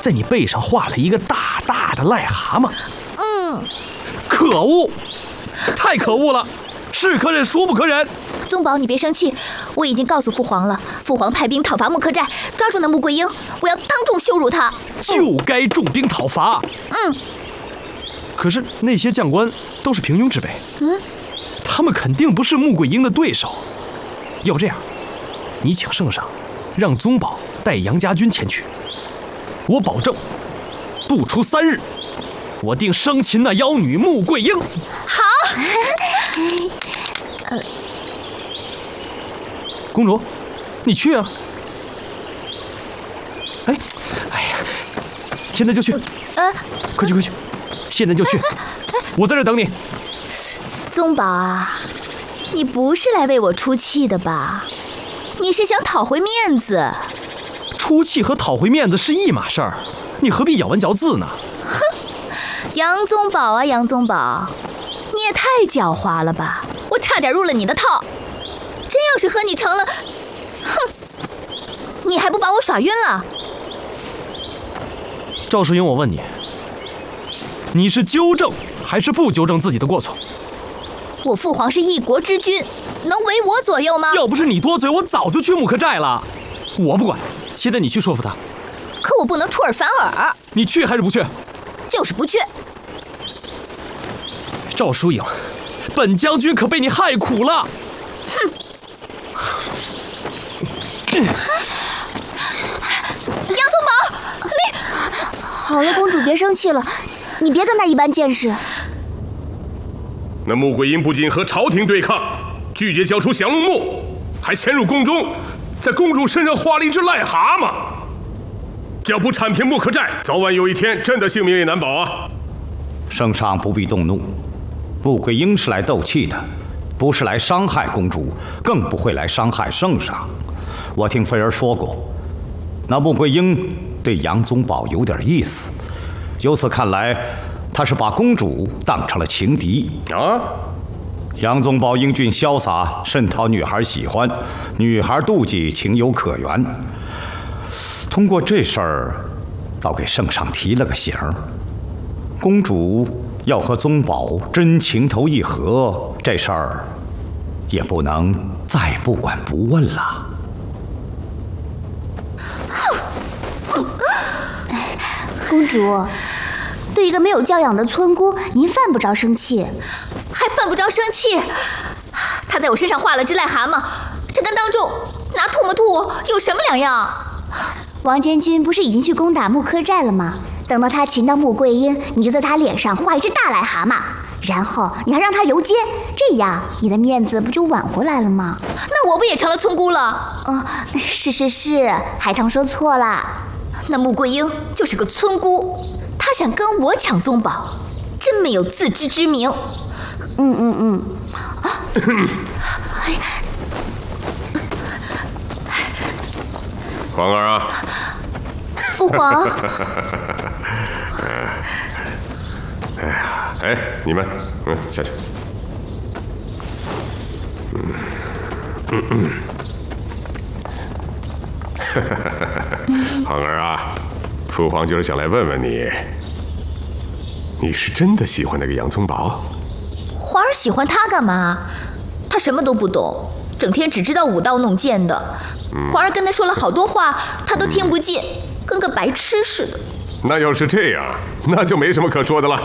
在你背上画了一个大大的癞蛤蟆。可恶，太可恶了，是可忍孰不可忍。 宗保，你别生气，我已经告诉父皇了，父皇派兵讨伐木克寨，抓住那穆桂英，我要当众羞辱他。 就该重兵讨伐。可是那些将官都是平庸之辈，他们肯定不是穆桂英的对手。要不这样，你请圣上让宗保带杨家军前去，我保证不出3日，我定生擒那妖女穆桂英。 好。 公主，你去啊！哎呀，现在就去！快去！现在就去！我在这等你。 宗保啊，你不是来为我出气的吧？你是想讨回面子？ 出气和讨回面子是一码事儿，你何必咬文嚼字呢？ 哼，杨宗保啊，杨宗保，你也太狡猾了吧！我差点入了你的套。真要是和你成了，哼，你还不把我耍晕了？ 赵淑英，我问你，你是纠正还是不纠正自己的过错？ 我父皇是一国之君，能为我左右吗？ 要不是你多嘴，我早就去木克寨了。我不管，现在你去说服他。 可我不能出尔反尔。 你去还是不去？ 就是不去。 赵淑英，本将军可被你害苦了。 哼！杨宗保，你好了，公主别生气了，你别跟他一般见识。 那穆桂英不仅和朝廷对抗，拒绝交出降龙木，还潜入宫中，在公主身上画了一只癞蛤蟆。只要不铲平木克寨，早晚有一天朕的性命也难保啊！ 圣上不必动怒，穆桂英是来斗气的，不是来伤害公主，更不会来伤害圣上。我听妃儿说过，那穆桂英对杨宗保有点意思，由此看来，他是把公主当成了情敌啊。 杨宗保英俊潇洒，甚讨女孩喜欢，女孩妒忌情有可原。通过这事儿，倒给圣上提了个醒儿。公主要和宗保真情投意合，这事儿也不能再不管不问了。 公主，对一个没有教养的村姑，您犯不着生气。 还犯不着生气？他在我身上画了只癞蛤蟆，这跟当众拿唾沫吐我有什么两样？ 王监军不是已经去攻打木克寨了吗？等到他擒到穆桂英，你就在他脸上画一只大癞蛤蟆，然后你还让他游街，这样你的面子不就挽回来了吗？ 那我不也成了村姑了？ 是，海棠说错了。 那穆桂英就是个村姑，她想跟我抢宗保，真没有自知之明。 皇儿啊， 父皇。 哎，你们，下去。皇儿啊，父皇就是想来问问你，你是真的喜欢那个杨宗保？ 皇儿喜欢他干嘛？他什么都不懂，整天只知道舞刀弄剑的。皇儿跟他说了好多话，他都听不进，跟个白痴似的。 那要是这样，那就没什么可说的了。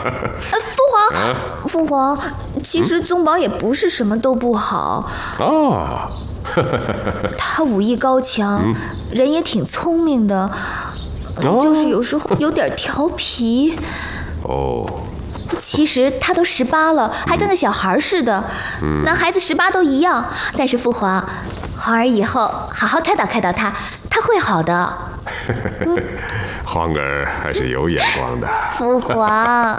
父皇，其实宗保也不是什么都不好。 哦， 他武艺高强，人也挺聪明的，就是有时候有点调皮。 哦。 其实他都18了，还跟个小孩似的。男孩子18都一样。但是父皇，皇儿以后好好开导开导他，他会好的。 皇儿还是有眼光的。 父皇。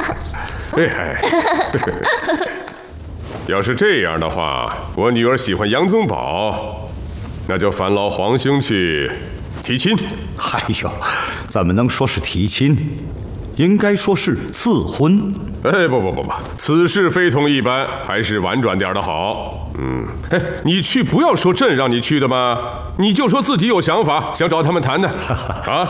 要是这样的话，我女儿喜欢杨宗保，那就烦劳皇兄去提亲。 哎呦，怎么能说是提亲？应该说是赐婚。 不，此事非同一般，还是婉转点的好。你去不要说朕让你去的嘛，你就说自己有想法，想找他们谈谈啊。